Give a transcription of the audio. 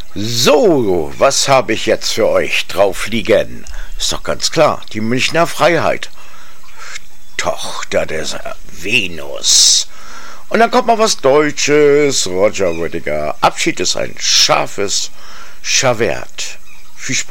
So, was habe ich jetzt für euch drauf liegen? Ist doch ganz klar, die Münchner Freiheit. Tochter des Venus. Und dann kommt mal was Deutsches. Roger Rüdiger. Abschied ist ein scharfes Schavert. Viel Spaß.